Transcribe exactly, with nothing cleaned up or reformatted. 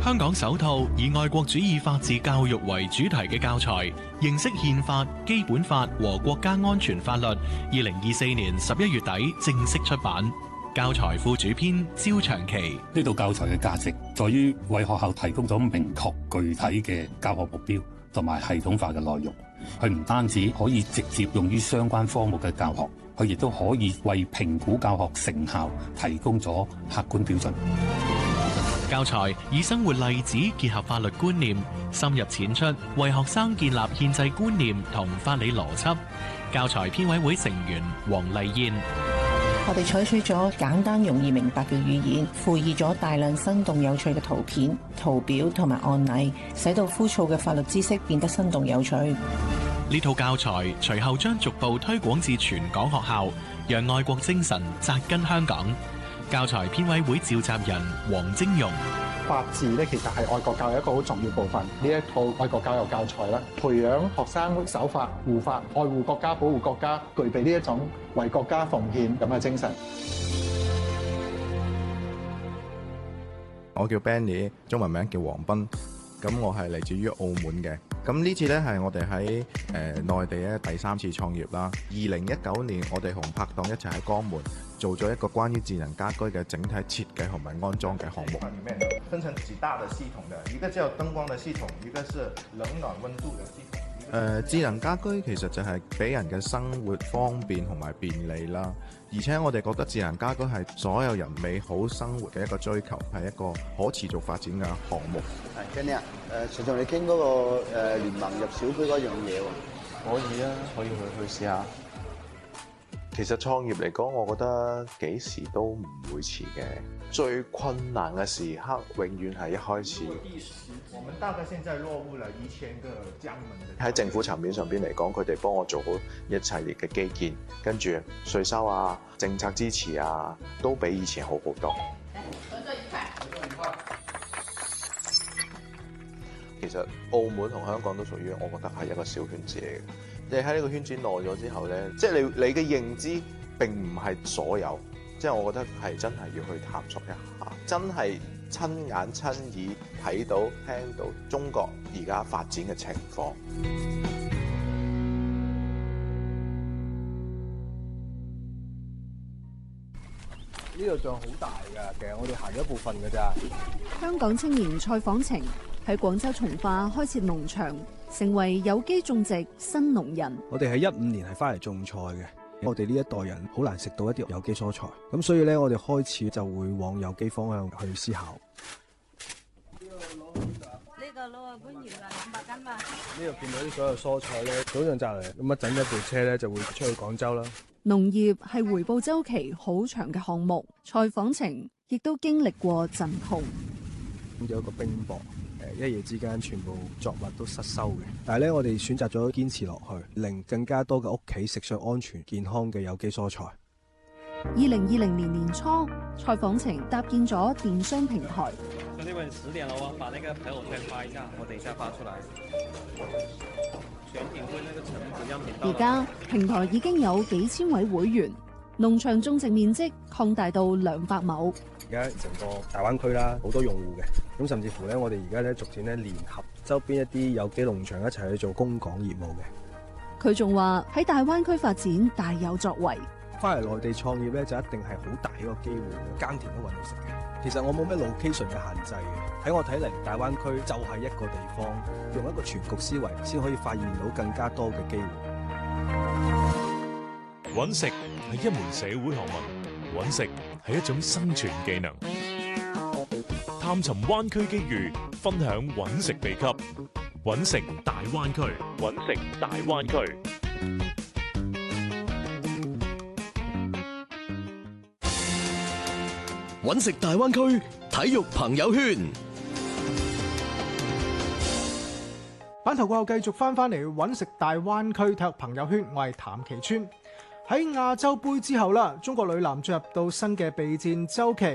香港首套以愛國主義法治教育為主題嘅教材《認識憲法、基本法和國家安全法律》，二零二四年十一月底正式出版。教材副主編焦長期： 呢套教材嘅價值在於為學校提供咗明確具體嘅教學目標同埋系統化嘅內容。佢唔單止可以直接用於相關科目嘅教學，佢亦都可以為評估教學成效提供咗客觀標準。 教材以生活例子結合法律觀念，深入淺出，為學生建立憲制觀念同法理邏輯。教材編委會成員黃麗燕： 我哋採取咗簡單容易明白嘅語言，附以咗大量生動有趣嘅圖片、圖表同埋案例，使到枯燥嘅法律知識變得生動有趣。 呢套教材隨後將逐步推廣至全港學校，讓愛國精神扎根香港。教材編委會召集人黃晶容： 法治咧，其實係愛國教育一個好重要部分。呢一套愛國教育教材啦，培養學生守法、護法、愛護國家、保護國家，具備呢一種為國家奉獻咁嘅精神。 我叫 Benny， 中文名叫黃斌。咁我係嚟自於澳門嘅。咁呢次咧係我哋喺誒內地咧第三次創業啦。二零一九年，我哋同拍檔一齊喺江門做咗一個關於智能家居嘅整體設計同埋安裝嘅項目。 裡面分成幾大的系統的，一個叫燈光的系統，一個是冷暖溫度的系統。 誒、呃、智能家居其實就係俾人嘅生活方便同埋便利啦，而且我哋覺得智能家居係所有人美好生活嘅一個追求，係一個可持續發展嘅項目。 係 Kenny 啊，誒，隨同你傾嗰個誒聯盟入小區嗰樣嘢喎。 可以啊，可以去去試下。其實創業嚟講，我覺得幾時都唔會遲嘅。最困難嘅時刻，永遠係一開始。 我們大概現在落戶了一千個江門的。 喺政府層面上邊嚟講，佢哋幫我做好一系列嘅基建，跟住稅收啊、政策支持啊，都比以前好好多。 合作愉快，合作愉快。 其實澳門同香港都屬於，我覺得係一個小圈子嚟嘅。你喺呢個圈子耐咗之後咧，即係你你嘅認知並唔係所有，即係我覺得係真係要去探索一下，真係親眼親耳睇到聽到中國而家發展嘅情況。 呢度仲好大㗎，其實我哋行咗一部分㗎咋。 香港青年蔡訪程喺廣州從化開設農場，成為有機種植新農人。 我哋喺一五年係翻嚟種菜嘅，我哋呢一代人好難食到一啲有機蔬菜，咁所以咧我哋開始就會往有機方向去思考。 呢個攞啊官鹽啊兩百斤嘛。 呢度見到啲所有蔬菜咧，早上摘嚟，咁一陣一部車咧就會出去廣州啦。 農業係回報週期好長嘅項目，蔡訪程亦都經歷過陣痛。 咁有一個冰雹，誒一夜之間全部作物都失收嘅。但係咧，我哋選擇咗堅持落去，令更加多嘅屋企食上安全健康嘅有機蔬菜。 二零二零年年初，蔡訪程搭建咗電商平台。 兄弟們，十點了喎，把那個朋友圈發一下，我等一下發出來。選品會那個成本樣品。 而家平台已經有幾千位會員，農場種植面積擴大到兩百畝。 而家成個大灣區啦，好多用戶嘅，咁甚至乎咧，我哋而家咧逐漸咧聯合周邊一啲有機農場一齊去做供港業務嘅。 佢仲話喺大灣區發展大有作為。 翻嚟內地創業咧，就一定係好大一個機會，耕田都搵到食嘅。其實我冇咩 location 嘅限制嘅，喺我睇嚟，大灣區就係一個地方，用一個全局思維，先可以發現到更加多嘅機會。 搵食係一門社會學問，搵食係一種生存技能。探尋灣區機遇，分享搵食秘笈，搵食大灣區，搵食大灣區。 搵食大灣區體育朋友圈， 版頭過後繼續翻翻嚟搵食大灣區體育朋友圈，我係譚其川。喺亞洲盃之後啦，中國女籃進入到新嘅備戰週期。